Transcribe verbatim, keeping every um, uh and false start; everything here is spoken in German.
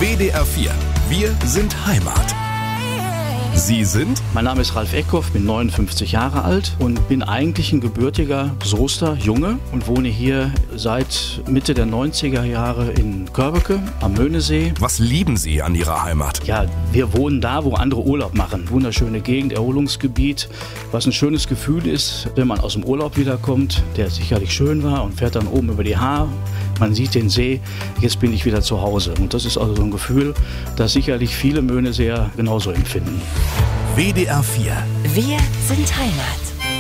W D R vier. Wir sind Heimat. Sie sind? Mein Name ist Ralf Eckhoff, bin neunundfünfzig Jahre alt und bin eigentlich ein gebürtiger Soester Junge und wohne hier seit Mitte der neunziger Jahre in Körbeke am Möhnesee. Was lieben Sie an Ihrer Heimat? Ja, wir wohnen da, wo andere Urlaub machen. Wunderschöne Gegend, Erholungsgebiet. Was ein schönes Gefühl ist, wenn man aus dem Urlaub wiederkommt, der sicherlich schön war und fährt dann oben über die Haar. Man sieht den See, jetzt bin ich wieder zu Hause. Und das ist also so ein Gefühl, das sicherlich viele Möhneseer genauso empfinden. W D R vier. Wir sind Heimat.